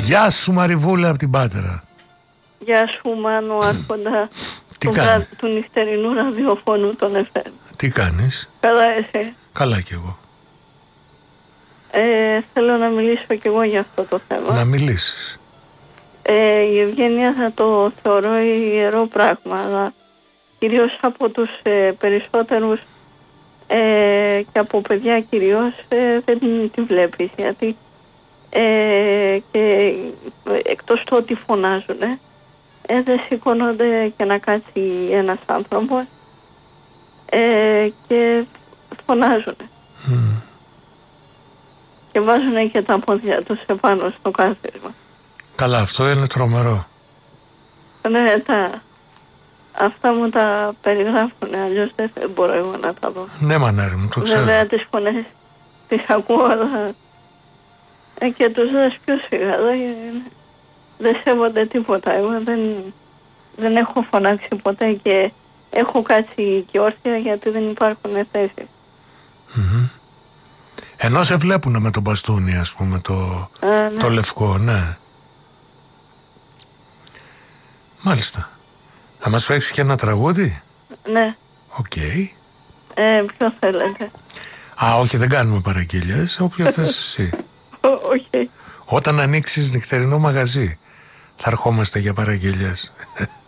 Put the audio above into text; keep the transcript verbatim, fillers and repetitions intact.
Γεια σου Μαριβούλα από την Πάτρα. Γεια σου Μάνο, άρχοντα Τι του, κάνει? του νυχτερινού ραδιοφώνου των εφ εμ. Τι κάνεις? Καλά εσύ? Καλά κι εγώ. Ε, θέλω να μιλήσω κι εγώ για αυτό το θέμα. Να μιλήσεις. Ε, η ευγένεια θα το θεωρώ ιερό πράγμα, αλλά κυρίως από τους ε, περισσότερους ε, και από παιδιά κυρίως ε, δεν τη βλέπεις, γιατί ε, και εκτός του ότι φωνάζουν ε, δεν σηκώνονται και να κάτσει ένας άνθρωπος ε, και φωνάζουν Mm. και βάζουν και τα πόδια τους επάνω στο κάθισμα. Καλά, αυτό είναι τρομερό. Ναι, τα, αυτά μου τα περιγράφουν, αλλιώς δεν μπορώ εγώ να τα δω. Ναι μανάρι μου, το ξέρω. Βέβαια τις φωνές τις ακούω, αλλά ε, και τους δες πιο σιγά, δεν, δεν σέβονται τίποτα. Εγώ δεν, δεν έχω φωνάξει ποτέ και έχω κάτσει και όρθια γιατί δεν υπάρχουν θέσεις. Mm-hmm. Ενώ σε βλέπουνε με τον μπαστούνι, ας πούμε, το, Α, ναι. το λευκό, ναι. Μάλιστα. Θα μας παίξεις και ένα τραγούδι? Ναι. Οκ. Okay. Ε, ποιο θέλετε? Α, όχι, δεν κάνουμε παραγγελίες. Όποιο θες εσύ. Όχι. Όταν ανοίξεις νυχτερινό μαγαζί, θα ερχόμαστε για παραγγελίες.